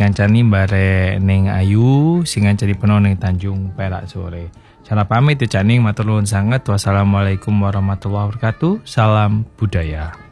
ngancani bare ning Ayu, sing ngancani peno ning Tanjung Perak sore. Salah pamit ya Caning, matur nuwun sanget. Wassalamualaikum warahmatullahi wabarakatuh. Salam budaya.